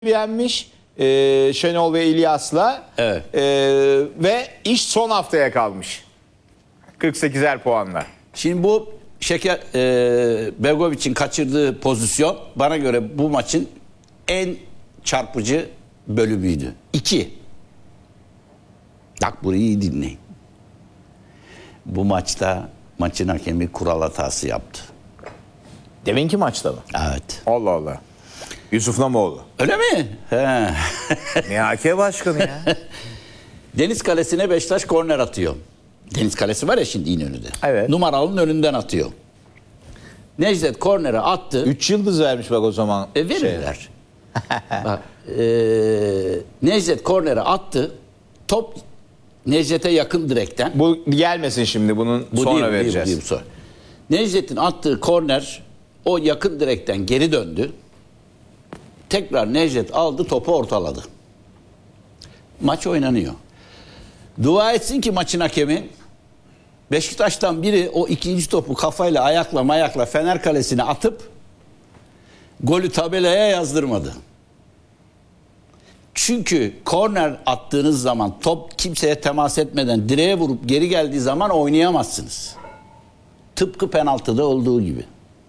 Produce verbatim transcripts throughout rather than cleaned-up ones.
yenmiş e, Şenol ve İlyas'la Evet. E, ve iş son haftaya kalmış. kırk sekizer puanla. Şimdi bu Şeker e, Begovic'in kaçırdığı pozisyon bana göre bu maçın en çarpıcı bölümüydü. İki. Bak burayı iyi dinleyin. Bu maçta maçın hakemi kural hatası yaptı. Deminki maçta mı? Evet. Allah Allah. Yusuf Namoğlu. Öyle mi? He. Ne hakem başkanı ya? Deniz Kalesi'ne Beşiktaş korner atıyor. Deniz Kalesi var ya şimdi İnönü'de. Evet. Numaralının önünden atıyor. Necdet kornere attı. Üç yıldız vermiş bak o zaman. E verirler. Bak, e, Necdet kornere attı. Top Necdet'e yakın direkten. Bu gelmesin şimdi, bunun Bu sonra değil, vereceğiz. Değil, bu sonra. Necdet'in attığı korner o yakın direkten geri döndü. Tekrar Necdet aldı, topu ortaladı. Maç oynanıyor. Dua etsin ki maçın hakemi Beşiktaş'tan biri o ikinci topu kafayla, ayakla mayakla Fener Kalesi'ne atıp golü tabelaya yazdırmadı. Çünkü korner attığınız zaman top kimseye temas etmeden direğe vurup geri geldiği zaman oynayamazsınız. Tıpkı penaltıda olduğu gibi.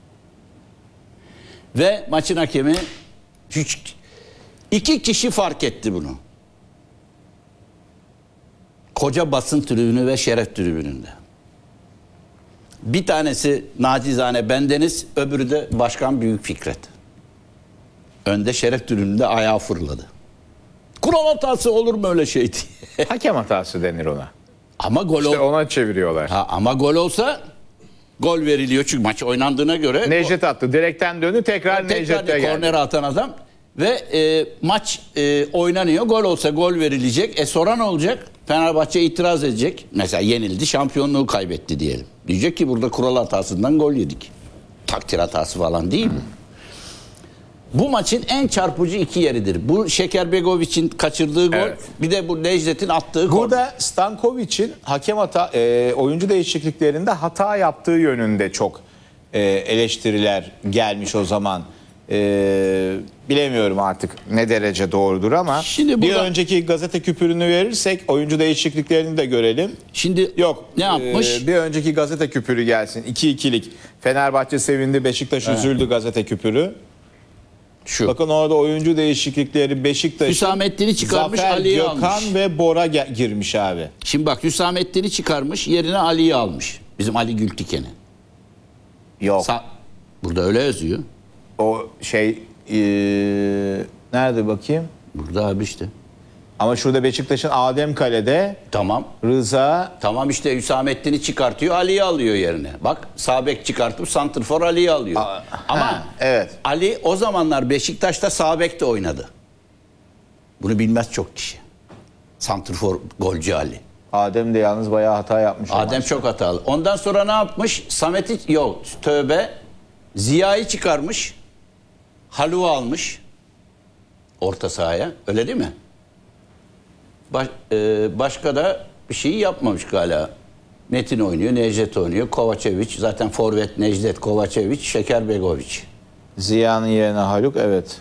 Ve maçın hakemi hiç, iki kişi fark etti bunu. Koca basın tribünü ve şeref tribününde. Bir tanesi nacizane bendeniz, öbürü de Başkan Büyük Fikret. Önde şeref tribününde ayağı fırladı. Kural hatası olur mu öyle şey diye. Hakem hatası denir ona. Ama gol İşte ol- ona çeviriyorlar. ha, ama gol olsa gol veriliyor çünkü maç oynandığına göre. Necdet attı. Direkten döndü. Tekrar, Tekrar Necdet'e geldi. kornere atan adam ve e, maç e, oynanıyor. Gol olsa gol verilecek. E sonra ne olacak? Fenerbahçe itiraz edecek. Mesela yenildi, şampiyonluğu kaybetti diyelim. Diyecek ki burada kural hatasından gol yedik. Takdir hatası falan değil mi? Bu maçın en çarpıcı iki yeridir. Bu Şeker Begovic'in kaçırdığı gol, Evet. bir de bu Necdet'in attığı gol. Burada Stankovic'in hakem hata, e, oyuncu değişikliklerinde hata yaptığı yönünde çok e, eleştiriler gelmiş o zaman. E, bilemiyorum artık ne derece doğrudur ama Şimdi bir burada- önceki gazete küpürünü verirsek oyuncu değişikliklerini de görelim. Şimdi Yok. ne yapmış? e, bir önceki gazete küpürü gelsin. iki ikilik. Fenerbahçe sevindi, Beşiktaş üzüldü gazete küpürü. Şu. Bakın orada oyuncu değişiklikleri Beşiktaş'ın Hüsamettin'i çıkarmış, Zafer, Ali'yi Gökhan almış. ve Bora ge- girmiş abi. Şimdi bak Hüsamettin'i çıkarmış, yerine Ali'yi almış. Bizim Ali Gültiken'i. Yok. Sa- Burada öyle yazıyor. O şey eee, nerede bakayım? Burada abi işte. Ama şurada Beşiktaş'ın Adem Kale'de Tamam. Rıza Tamam işte Hüsamettin'i çıkartıyor, Ali'yi alıyor yerine. Bak sağ bek çıkartıp santrfor Ali'yi alıyor. Aa, Ama ha, evet. Ali o zamanlar Beşiktaş'ta sağ bekte oynadı. Bunu bilmez çok kişi. Santrfor golcü Ali. Adem de yalnız bayağı hata yapmış. o Adem maçta. çok hatalı. Ondan sonra ne yapmış? Samet'i yok tövbe. Ziya'yı çıkarmış. Haluk'u almış. Orta sahaya. Öyle değil mi? Baş, e, başka da bir şey yapmamış galiba. Metin oynuyor, Necdet oynuyor. Kovačević zaten forvet Necdet, Kovačević, Şeker Begović. Ziya'nın yerine Haluk, evet.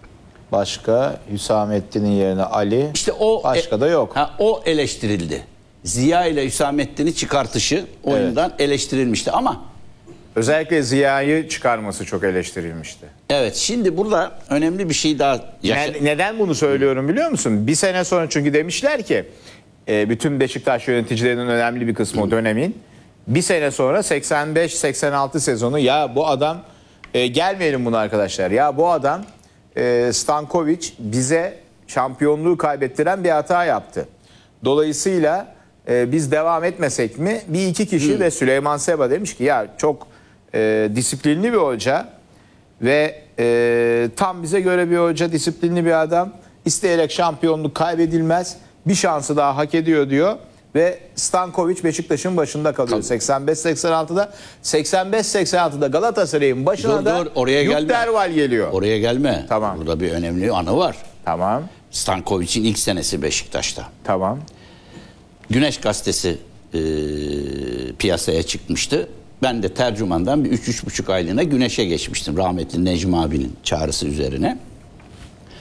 Başka Hüsamettin'in yerine Ali. İşte o Başka da yok. Ha, o eleştirildi. Ziya ile Hüsamettin'i çıkartışı oyundan eleştirilmişti ama Özellikle Ziya'yı çıkarması çok eleştirilmişti. evet şimdi burada önemli bir şey daha yaşa- Ne- neden bunu söylüyorum biliyor musun? Bir sene sonra çünkü demişler ki e, bütün Beşiktaş yöneticilerinin önemli bir kısmı o dönemin. Bir sene sonra seksen beş seksen altı sezonu ya bu adam e, gelmeyelim buna arkadaşlar. Ya bu adam e, Stankovic bize şampiyonluğu kaybettiren bir hata yaptı. Dolayısıyla e, biz devam etmesek mi? Bir iki kişi ve Süleyman Seba demiş ki ya çok e, disiplinli bir hoca ve e, tam bize göre bir hoca, disiplinli bir adam. İsteyerek şampiyonluk kaybedilmez. Bir şansı daha hak ediyor diyor. Ve Stankovic Beşiktaş'ın başında kalıyor. seksen beş seksen altıda seksen beş seksen altıda Galatasaray'ın başına Dur, da dur, oraya gelme. Yurtderval geliyor. Oraya gelme. Tamam. Burada bir önemli anı var. Tamam. Stankovic'in ilk senesi Beşiktaş'ta. Tamam. Güneş gazetesi e, piyasaya çıkmıştı. Ben de tercümandan bir üç üç buçuk aylığına Güneş'e geçmiştim. Rahmetli Necmi abinin çağrısı üzerine.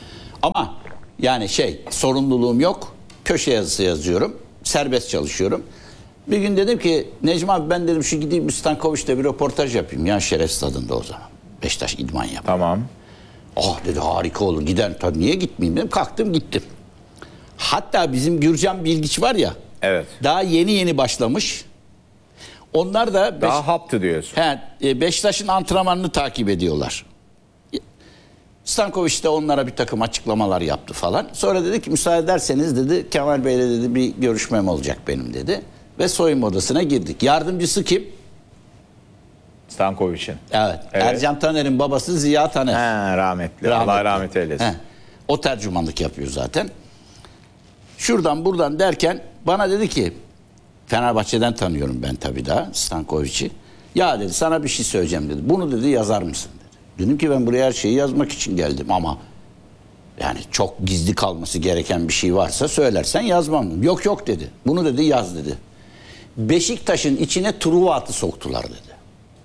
Ama yani şey sorumluluğum yok. Köşe yazısı yazıyorum. Serbest çalışıyorum. Bir gün dedim ki Necmi abi ben dedim şu gideyim Stankovic'le bir röportaj yapayım. Ya Şeref Stadı'nda o zaman. Beşiktaş idman yap. Tamam. Oh dedi harika olur gider. Tabii niye gitmeyeyim dedim. Kalktım gittim. Hatta bizim Gürcan Bilgiç var ya. Evet. Daha yeni yeni başlamış. Onlar da Beş- Daha haptı diyorsun. He, e, Beşiktaş'ın antrenmanını takip ediyorlar. Stankovic de onlara bir takım açıklamalar yaptı falan. Sonra dedi ki müsaade ederseniz dedi Kemal Bey'le dedi bir görüşmem olacak benim dedi. Ve soyunma odasına girdik. Yardımcısı kim? Stankovic'in. Evet. Evet. Ercan Taner'in babası Ziya Taner. He, rahmetli. Rahmetli. Allah rahmet eylesin. He. O tercümanlık yapıyor zaten. Şuradan buradan derken bana dedi ki Fenerbahçe'den tanıyorum ben tabii daha Stankovic'i. Ya dedi sana bir şey söyleyeceğim dedi. Bunu dedi yazar mısın dedi. Dedim ki ben buraya her şeyi yazmak için geldim ama yani çok gizli kalması gereken bir şey varsa söylersen yazmam. Yok yok dedi. Bunu dedi yaz dedi. Beşiktaş'ın içine Truva atı soktular dedi.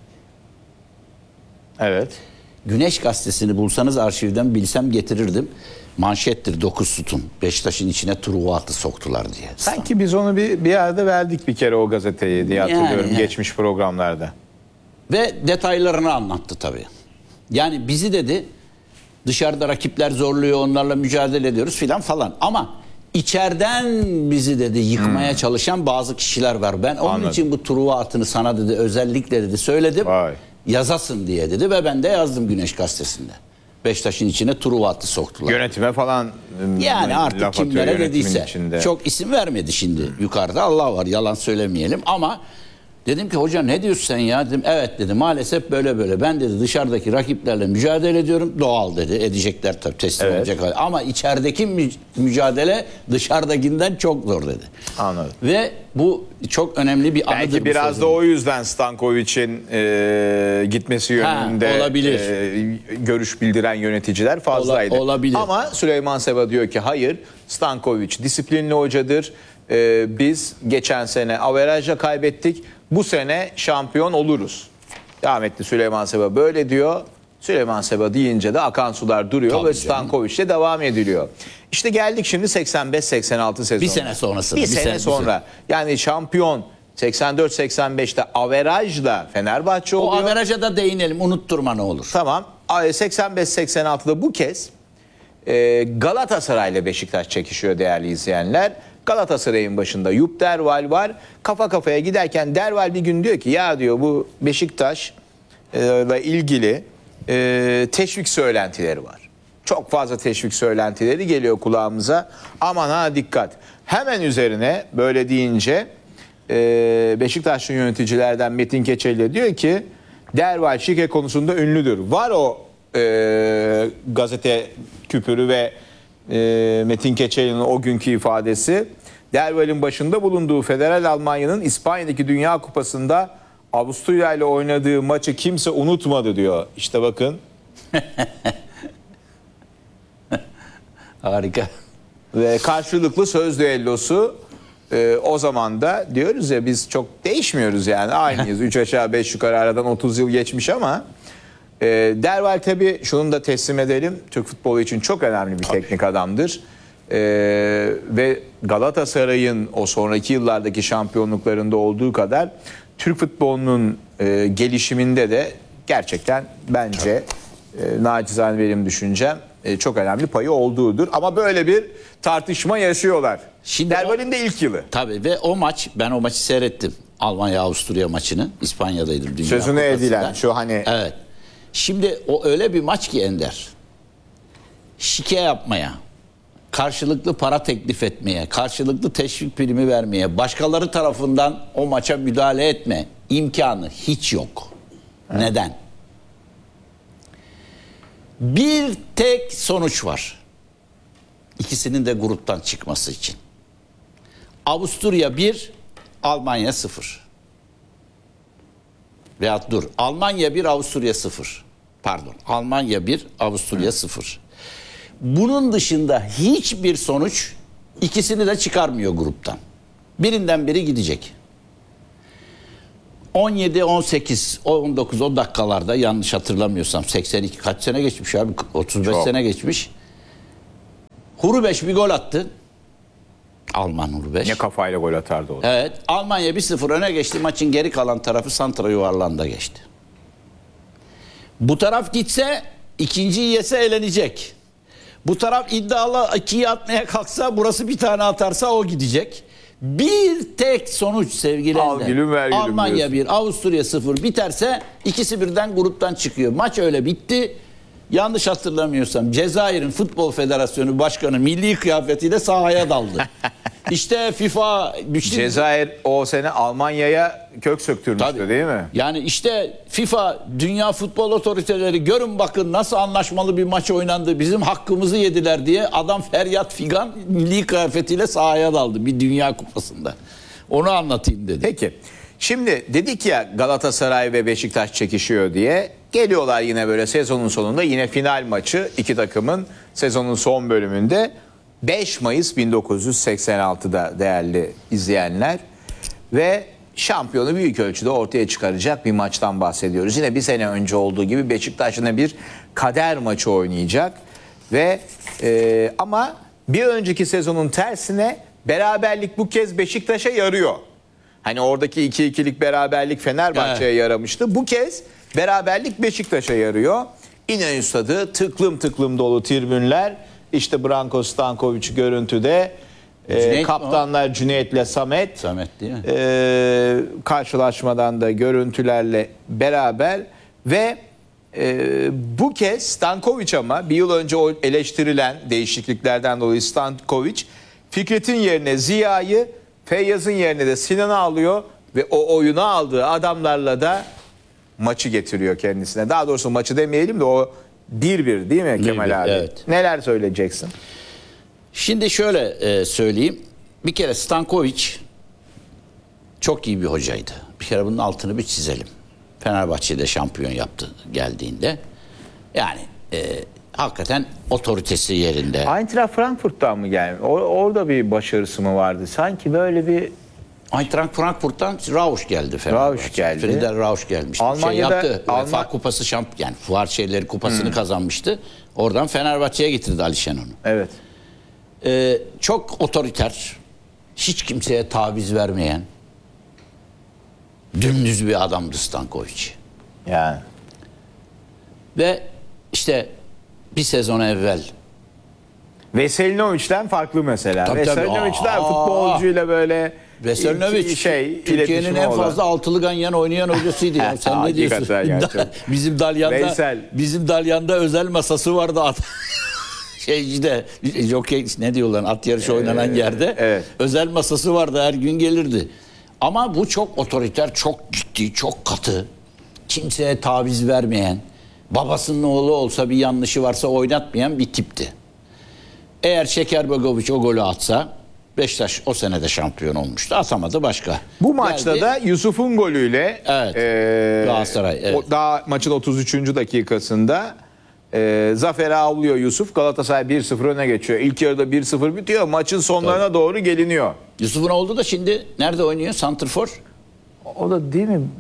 Evet. Güneş gazetesini bulsanız arşivden bilsem getirirdim. Manşettir dokuz sütun. Beşiktaş'ın içine Truva atı soktular diye. Sanki biz onu bir, bir yerde verdik bir kere o gazeteyi diye hatırlıyorum Yani, geçmiş programlarda. Ve detaylarını anlattı tabii. Yani bizi dedi dışarıda rakipler zorluyor onlarla mücadele ediyoruz filan falan. Ama içeriden bizi dedi yıkmaya çalışan bazı kişiler var. Ben onun Anladım. için bu Truva atını sana dedi özellikle dedi söyledim. Vay. Yazasın diye dedi ve ben de yazdım Güneş gazetesinde. Beşiktaş'ın içine Truva atı soktular. Yönetime falan Yani laf artık atıyor kimlere yönetimin dediyse. içinde. Çok isim vermedi şimdi yukarıda Allah var yalan söylemeyelim ama dedim ki hoca ne diyorsun sen ya dedim evet dedi maalesef böyle böyle ben dedi dışarıdaki rakiplerle mücadele ediyorum doğal dedi edecekler tabii teslim Evet. olacak ama içerideki mü- mücadele dışarıdakinden çok zor dedi. Anladım. Ve bu çok önemli bir anıdır. Belki bu biraz sözün. da o yüzden Stankovic'in e, gitmesi yönünde olabilir. e, görüş bildiren yöneticiler fazlaydı. Ola- olabilir. Ama Süleyman Seba diyor ki hayır Stankovic disiplinli hocadır. E, biz geçen sene averajla kaybettik. Bu sene şampiyon oluruz. Rahmetli Süleyman Seba böyle diyor. Süleyman Seba deyince de akan sular duruyor Tabii ve canım. Stankovic'le devam ediliyor. İşte geldik şimdi seksen beş seksen altı sezonu. Bir sene sonrasına, Bir, bir sene, sene- bir sonra. Yani şampiyon seksen dört seksen beşte averajla Fenerbahçe O oluyor. averaja da değinelim unutturma ne olur. Tamam. seksen beş seksen altıda bu kez e, Galatasaray ile Beşiktaş çekişiyor değerli izleyenler. Galatasaray'ın başında Yup Derval var. Kafa kafaya giderken Derval bir gün diyor ki ya diyor bu Beşiktaş e, ile ilgili e, teşvik söylentileri var. Çok fazla teşvik söylentileri geliyor kulağımıza. Aman ha dikkat. Hemen üzerine böyle deyince e, Beşiktaşlı yöneticilerden Metin Keçeli diyor ki Derval şike konusunda ünlüdür. Var o e, gazete küpürü ve e, Metin Keçeli'nin o günkü ifadesi. Derval'in başında bulunduğu Federal Almanya'nın İspanya'daki Dünya Kupası'nda Avusturya ile oynadığı maçı kimse unutmadı diyor. İşte bakın. Harika. Ve karşılıklı söz düellosu e, o zaman da diyoruz ya biz çok değişmiyoruz yani aynıyız. üç aşağı beş yukarı aradan otuz yıl geçmiş ama e, Derval tabii şunu da teslim edelim. Türk futbolu için çok önemli bir teknik adamdır. E, ve Galatasaray'ın o sonraki yıllardaki şampiyonluklarında olduğu kadar Türk futbolunun e, gelişiminde de gerçekten bence e, nacizane benim düşüncem e, çok önemli payı olduğudur. Ama böyle bir tartışma yaşıyorlar. Şimdi Derval'in de ilk yılı. Tabii ve o maç ben o maçı seyrettim. Almanya-Avusturya maçını. İspanya'daydım. Dünya Sözünü Kupası'nda. edilen şu hani Evet. Şimdi o öyle bir maç ki Ender. Şike yapmaya, karşılıklı para teklif etmeye, karşılıklı teşvik primi vermeye, başkaları tarafından o maça müdahale etme imkanı hiç yok. Evet. Neden? Bir tek sonuç var. İkisinin de gruptan çıkması için. Avusturya bir, Almanya sıfır. Veyahut dur. Almanya bir, Avusturya sıfır. Pardon. Almanya bir, Avusturya sıfır. Bunun dışında hiçbir sonuç ikisini de çıkarmıyor gruptan. Birinden biri gidecek. on yedi, on sekiz, on dokuz o dakikalarda yanlış hatırlamıyorsam seksen iki kaç sene geçmiş abi? otuz beş Çok. sene geçmiş. Hrubeş bir gol attı. Alman Hrubeş. Ne kafayla gol atardı o. Evet. Almanya bir sıfır öne geçti. Maçın geri kalan tarafı santra yuvarlağında geçti. Bu taraf gitse ikinciyi yese elenecek. Bu taraf iddialı ikiyi atmaya kalksa burası bir tane atarsa o gidecek. Bir tek sonuç sevgili Al Ender. gülüm, ver gülüm Almanya diyorsun. bir, Avusturya sıfır biterse ikisi birden gruptan çıkıyor. Maç öyle bitti. Yanlış hatırlamıyorsam Cezayir'in Futbol Federasyonu Başkanı milli kıyafetiyle sahaya daldı. İşte FIFA... bütün- Cezayir o sene Almanya'ya kök söktürmüştü Tabii. değil mi? Yani işte FIFA, Dünya Futbol Otoriteleri görün bakın nasıl anlaşmalı bir maç oynandı. Bizim hakkımızı yediler diye adam feryat figan milli kıyafetiyle sahaya daldı bir Dünya Kupası'nda. Onu anlatayım dedi. Peki. Şimdi dedik ya Galatasaray ve Beşiktaş çekişiyor diye. Geliyorlar yine böyle sezonun sonunda yine final maçı iki takımın sezonun son bölümünde beş Mayıs bin dokuz yüz seksen altıda değerli izleyenler ve şampiyonu büyük ölçüde ortaya çıkaracak bir maçtan bahsediyoruz. Yine bir sene önce olduğu gibi Beşiktaş yine bir kader maçı oynayacak ve e, ama bir önceki sezonun tersine beraberlik bu kez Beşiktaş'a yarıyor. Hani oradaki iki ikilik beraberlik Fenerbahçe'ye Evet. yaramıştı. Bu kez beraberlik Beşiktaş'a yarıyor. İnönü Stadı tıklım tıklım dolu tribünler. İşte Branko Stankovic görüntüde. Ee, Cüneyt mi kaptanlar Cüneyt'le Samet. Samet değil mi? Ee, karşılaşmadan da görüntülerle beraber ve e, bu kez Stankovic ama bir yıl önce o eleştirilen değişikliklerden dolayı Stankovic Fikret'in yerine Ziya'yı, Feyyaz'ın yerine de Sinan'ı alıyor ve o oyunu aldığı adamlarla da maçı getiriyor kendisine. Daha doğrusu maçı demeyelim de o bir bir değil mi Kemal bir, abi? evet. Neler söyleyeceksin? Şimdi şöyle e, söyleyeyim. Bir kere Stankovic çok iyi bir hocaydı. Bir kere bunun altını bir çizelim. Fenerbahçe'de şampiyon yaptı geldiğinde. Yani e, hakikaten otoritesi yerinde. Eintracht Frankfurt'tan mı geldi? O- orada bir başarısı mı vardı? Sanki böyle bir Eintracht Frankfurt'tan Rausch geldi Fenerbahçe. Rausch geldi. Frieder Rausch gelmişti. Almanya'da- şey yaptı. Alman- UEFA Kupası şamp yani fuar şeyleri kupasını kazanmıştı. Oradan Fenerbahçe'ye getirdi Ali Şenol'u. evet. Ee, çok otoriter, hiç kimseye taviz vermeyen, dümdüz bir adamdı Stankovic. Yani Ve işte bir sezon evvel Veselinovic'den farklı mesela. Tabii, tabii. Veselinovic'den Aa. futbolcuyla böyle Veselinovic şey, Türkiye'nin iletişimi en olan. fazla altılı ganyan oynayan hocasıydı ya. Sen ne diyorsun? Hakikaten ya, çok. Bizim Dalyan'da Veysel. bizim Dalyan'da özel masası vardı at. şey işte jockey ne diyorlar at yarışı oynanan yerde evet. özel masası vardı, her gün gelirdi. Ama bu çok otoriter, çok ciddi, çok katı. Kimseye taviz vermeyen, babasının oğlu olsa bir yanlışı varsa oynatmayan bir tipti. Eğer Şekerbegoviç o golü atsa Beşiktaş o sene de şampiyon olmuştu. Atamadı başka. Bu maçta Geldi. da Yusuf'un golüyle Evet. e, Galatasaray, evet. o daha maçın otuz üçüncü dakikasında e, zaferi avlıyor Yusuf. Galatasaray bir sıfır öne geçiyor. İlk yarıda bir sıfır bitiyor. Maçın sonlarına doğru geliniyor. Yusuf'un oldu da şimdi nerede oynuyor? Santrfor. O da değil mi?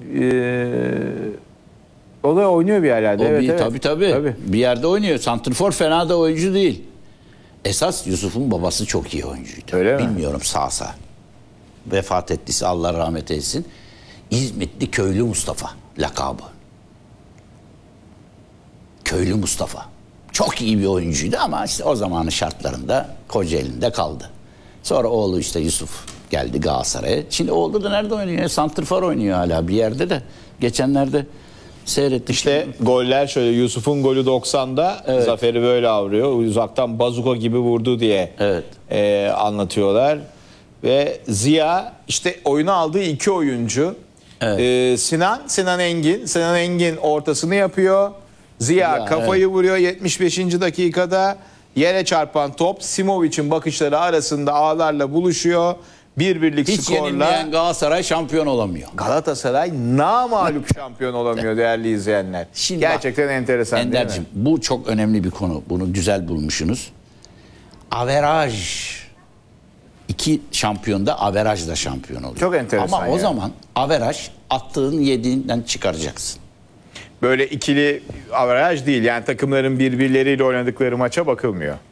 E, o da oynuyor bir yerlerde. O evet, bir, evet. tabii, tabii Tabii. Bir yerde oynuyor. Santrfor fena da oyuncu değil. Esas Yusuf'un babası çok iyi oyuncuydu. Öyle mi? Bilmiyorum sağsa. Vefat ettiyse Allah rahmet eylesin. İzmitli Köylü Mustafa lakabı. Köylü Mustafa. Çok iyi bir oyuncuydu ama işte o zamanın şartlarında Kocaeli'nde kaldı. Sonra oğlu işte Yusuf geldi Galatasaray'a. Şimdi oğlu da nerede oynuyor? Santrfor oynuyor hala bir yerde de. Geçenlerde seyrettik. İşte goller şöyle Yusuf'un golü doksanda Zafer'i böyle avlıyor. Uzaktan bazuka gibi vurdu diye Evet. e, anlatıyorlar. Ve Ziya işte oyunu aldığı iki oyuncu. Evet. E, Sinan, Sinan Engin. Sinan Engin ortasını yapıyor. Ziya Ya, kafayı vuruyor yetmiş beşinci dakikada. Yere çarpan top Simovic'in bakışları arasında ağlarla buluşuyor. Bir birlik Hiç skorla yenilmeyen Galatasaray şampiyon olamıyor. Galatasaray namağlup şampiyon olamıyor değerli izleyenler. Şimdi Gerçekten bak, enteresan değil mi? Ender'cim bu çok önemli bir konu. Bunu güzel bulmuşsunuz. Averaj. İki şampiyonda averajla şampiyon oluyor. Çok enteresan Ama o ya. zaman averaj attığın yediğinden çıkaracaksın. Böyle ikili averaj değil. Yani takımların birbirleriyle oynadıkları maça bakılmıyor.